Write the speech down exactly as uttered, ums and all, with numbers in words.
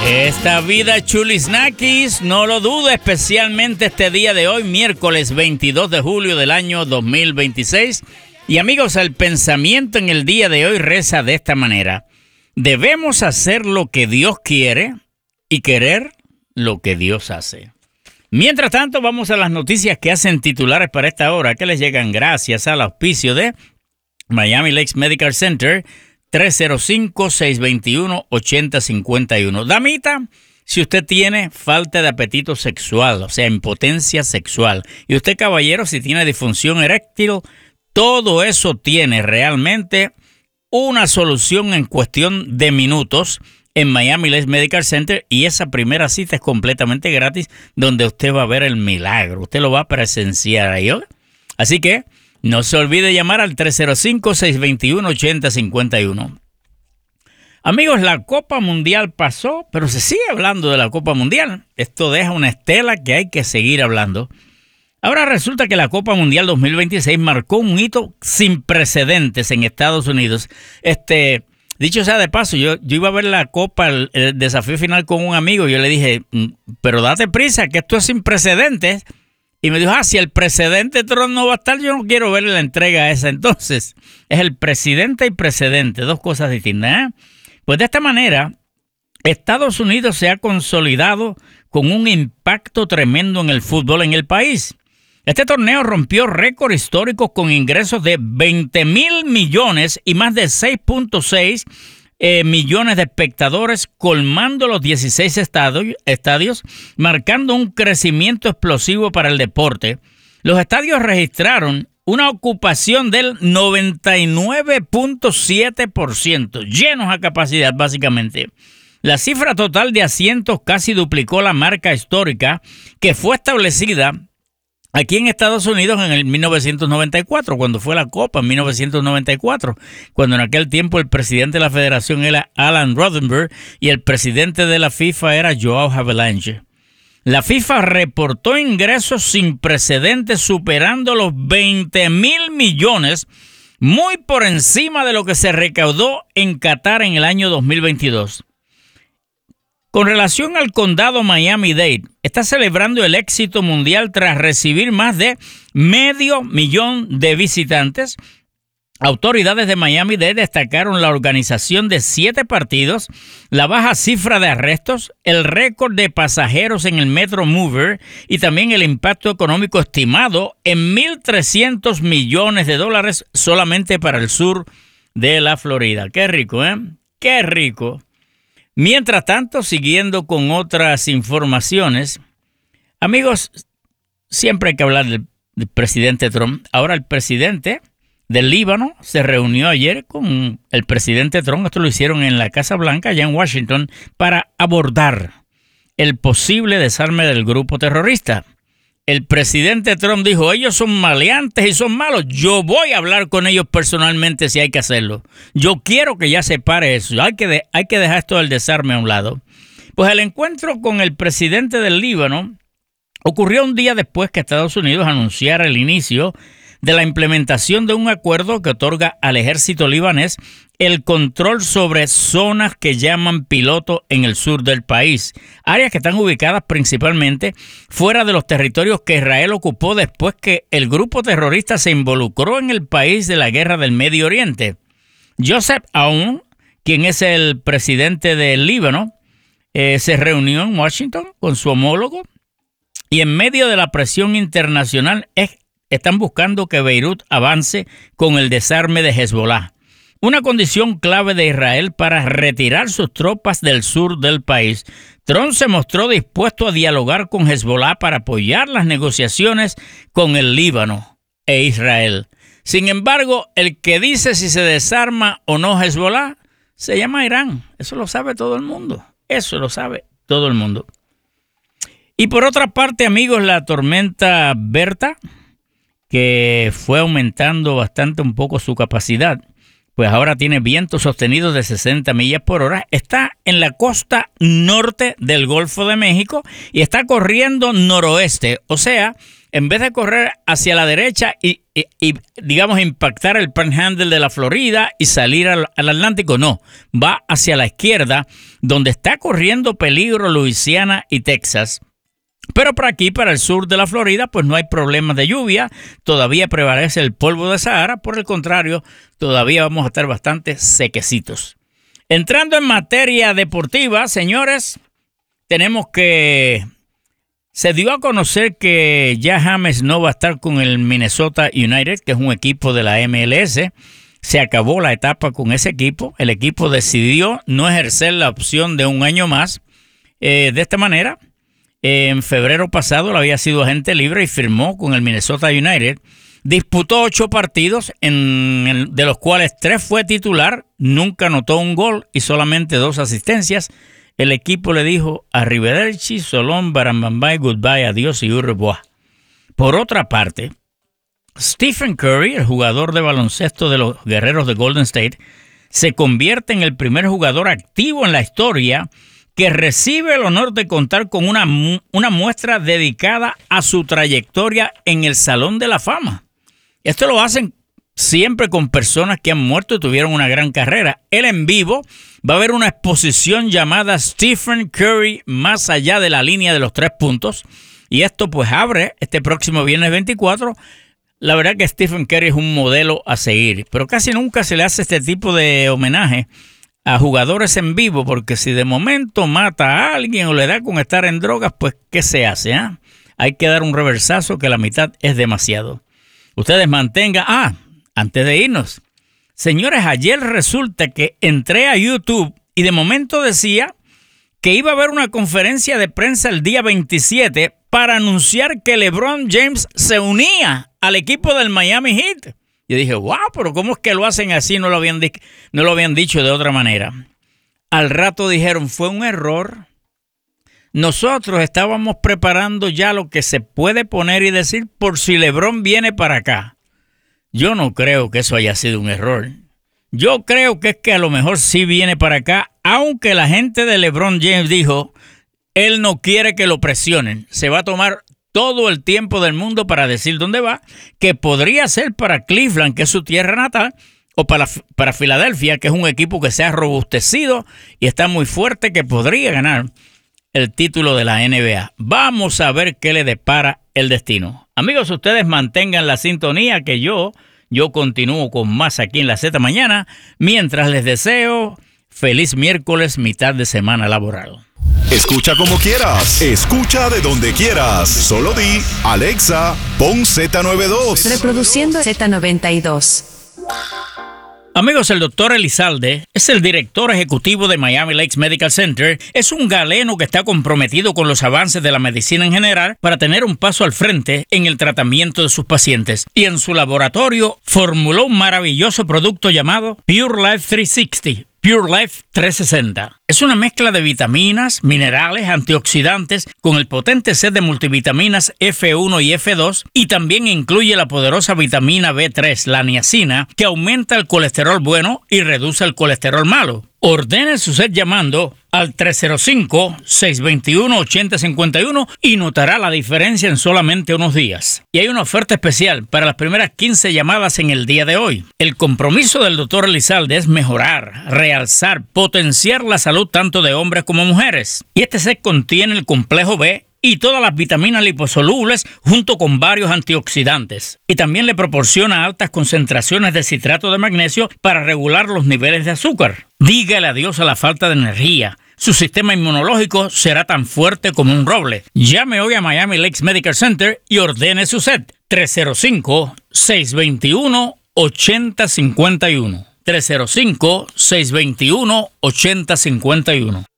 Esta vida chulisnaquis, no lo dude, especialmente este día de hoy, miércoles veintidós de julio del año dos mil veintiséis. Y amigos, el pensamiento en el día de hoy reza de esta manera: debemos hacer lo que Dios quiere y querer lo que Dios hace. Mientras tanto, vamos a las noticias que hacen titulares para esta hora, que les llegan gracias al auspicio de Miami Lakes Medical Center, tres cero cinco, seis dos uno, ocho cero cinco uno. Damita, si usted tiene falta de apetito sexual, o sea, impotencia sexual, y usted, caballero, si tiene disfunción eréctil, todo eso tiene realmente una solución en cuestión de minutos en Miami Lakes Medical Center, y esa primera cita es completamente gratis, donde usted va a ver el milagro, usted lo va a presenciar ahí, ¿ok? Así que no se olvide llamar al tres cero cinco, seis dos uno, ocho cero cinco uno. Amigos, la Copa Mundial pasó, pero se sigue hablando de la Copa Mundial. Esto deja una estela que hay que seguir hablando. Ahora resulta que la Copa Mundial dos mil veintiséis marcó un hito sin precedentes en Estados Unidos. Este, dicho sea de paso, yo, yo iba a ver la Copa, el, el desafío final con un amigo. Yo le dije, pero date prisa, que esto es sin precedentes. Y me dijo, ah, si el presidente Trump no va a estar, yo no quiero ver la entrega esa. Entonces, es el presidente y precedente, dos cosas distintas, ¿eh? Pues de esta manera, Estados Unidos se ha consolidado con un impacto tremendo en el fútbol en el país. Este torneo rompió récord histórico con ingresos de veinte mil millones y más de seis punto seis Eh, millones de espectadores, colmando los dieciséis estadios, estadios, marcando un crecimiento explosivo para el deporte. Los estadios registraron una ocupación del noventa y nueve punto siete por ciento, llenos a capacidad básicamente. La cifra total de asientos casi duplicó la marca histórica que fue establecida aquí en Estados Unidos en el mil novecientos noventa y cuatro, cuando fue la Copa en mil novecientos noventa y cuatro, cuando en aquel tiempo el presidente de la federación era Alan Rothenberg y el presidente de la FIFA era Joao Havelange. La FIFA reportó ingresos sin precedentes superando los veinte mil millones, muy por encima de lo que se recaudó en Qatar en el año dos mil veintidós. Con relación al condado Miami-Dade, está celebrando el éxito mundial tras recibir más de medio millón de visitantes. Autoridades de Miami-Dade destacaron la organización de siete partidos, la baja cifra de arrestos, el récord de pasajeros en el Metro Mover y también el impacto económico estimado en mil trescientos millones de dólares solamente para el sur de la Florida. Qué rico, ¿eh? Qué rico. Mientras tanto, siguiendo con otras informaciones, amigos, siempre hay que hablar del, del presidente Trump. Ahora el presidente del Líbano se reunió ayer con el presidente Trump, esto lo hicieron en la Casa Blanca, allá en Washington, para abordar el posible desarme del grupo terrorista. El presidente Trump dijo, ellos son maleantes y son malos. Yo voy a hablar con ellos personalmente si hay que hacerlo. Yo quiero que ya se pare eso. Hay que, de, hay que dejar esto del desarme a un lado. Pues el encuentro con el presidente del Líbano ocurrió un día después que Estados Unidos anunciara el inicio de la implementación de un acuerdo que otorga al ejército libanés el control sobre zonas que llaman piloto en el sur del país, áreas que están ubicadas principalmente fuera de los territorios que Israel ocupó después que el grupo terrorista se involucró en el país de la guerra del Medio Oriente. Joseph Aoun, quien es el presidente del Líbano, eh, se reunió en Washington con su homólogo y en medio de la presión internacional es, están buscando que Beirut avance con el desarme de Hezbollah, una condición clave de Israel para retirar sus tropas del sur del país. Trump se mostró dispuesto a dialogar con Hezbollah para apoyar las negociaciones con el Líbano e Israel. Sin embargo, el que dice si se desarma o no Hezbollah se llama Irán. Eso lo sabe todo el mundo. Eso lo sabe todo el mundo. Y por otra parte, amigos, la tormenta Berta, que fue aumentando bastante un poco su capacidad, pues ahora tiene vientos sostenidos de sesenta millas por hora, está en la costa norte del Golfo de México y está corriendo noroeste, o sea, en vez de correr hacia la derecha y, y, y digamos, impactar el Panhandle de la Florida y salir al, al Atlántico, no, va hacia la izquierda, donde está corriendo peligro Luisiana y Texas. Pero por aquí, para el sur de la Florida, pues no hay problemas de lluvia, todavía prevalece el polvo de Sahara, por el contrario, todavía vamos a estar bastante sequecitos. Entrando en materia deportiva, señores, tenemos que... Se dio a conocer que ya James no va a estar con el Minnesota United, que es un equipo de la M L S. Se acabó la etapa con ese equipo. El equipo decidió no ejercer la opción de un año más. Eh, de esta manera, eh, en febrero pasado él había sido agente libre y firmó con el Minnesota United. Disputó ocho partidos, en, en, de los cuales tres fue titular, nunca anotó un gol y solamente dos asistencias. El equipo le dijo arrivederci, solón, barambambay, goodbye, adiós y au revoir. Por otra parte, Stephen Curry, el jugador de baloncesto de los Guerreros de Golden State, se convierte en el primer jugador activo en la historia que recibe el honor de contar con una, una muestra dedicada a su trayectoria en el Salón de la Fama. Esto lo hacen siempre con personas que han muerto y tuvieron una gran carrera. Él en vivo va a haber una exposición llamada Stephen Curry más allá de la línea de los tres puntos. Y esto pues abre este próximo viernes veinticuatro. La verdad que Stephen Curry es un modelo a seguir. Pero casi nunca se le hace este tipo de homenaje a jugadores en vivo. Porque si de momento mata a alguien o le da con estar en drogas, pues ¿qué se hace? Eh? Hay que dar un reversazo que la mitad es demasiado. Ustedes mantengan... Ah, antes de irnos, señores, ayer resulta que entré a YouTube y de momento decía que iba a haber una conferencia de prensa el día veintisiete para anunciar que LeBron James se unía al equipo del Miami Heat. Yo dije, wow, pero ¿cómo es que lo hacen así? No lo habían, di- no lo habían dicho de otra manera. Al rato dijeron, fue un error. Nosotros estábamos preparando ya lo que se puede poner y decir por si LeBron viene para acá. Yo no creo que eso haya sido un error. Yo creo que es que a lo mejor sí viene para acá, aunque la gente de LeBron James dijo, él no quiere que lo presionen. Se va a tomar todo el tiempo del mundo para decir dónde va, que podría ser para Cleveland, que es su tierra natal, o para, para Filadelfia, que es un equipo que se ha robustecido y está muy fuerte, que podría ganar el título de la N B A. Vamos a ver qué le depara el destino. Amigos, ustedes mantengan la sintonía que yo, yo continúo con más aquí en la Z Mañana, mientras les deseo feliz miércoles, mitad de semana laboral. Escucha como quieras, escucha de donde quieras. Solo di, Alexa, pon Z noventa y dos. Reproduciendo Z noventa y dos. Amigos, el doctor Elizalde es el director ejecutivo de Miami Lakes Medical Center. Es un galeno que está comprometido con los avances de la medicina en general para tener un paso al frente en el tratamiento de sus pacientes. Y en su laboratorio formuló un maravilloso producto llamado Pure Life trescientos sesenta. Pure Life trescientos sesenta. Es una mezcla de vitaminas, minerales, antioxidantes con el potente set de multivitaminas F uno y F dos y también incluye la poderosa vitamina B tres, la niacina, que aumenta el colesterol bueno y reduce el colesterol malo. Ordene su set llamando al tres cero cinco, seis dos uno, ocho cero cinco uno y notará la diferencia en solamente unos días. Y hay una oferta especial para las primeras quince llamadas en el día de hoy. El compromiso del doctor Elizalde es mejorar, realzar, potenciar la salud tanto de hombres como mujeres. Y este set contiene el complejo B y todas las vitaminas liposolubles junto con varios antioxidantes. Y también le proporciona altas concentraciones de citrato de magnesio para regular los niveles de azúcar. Dígale adiós a la falta de energía. Su sistema inmunológico será tan fuerte como un roble. Llame hoy a Miami Lakes Medical Center y ordene su set. tres cero cinco, seis dos uno, ocho cero cinco uno. tres cero cinco, seis dos uno, ocho cero cinco uno.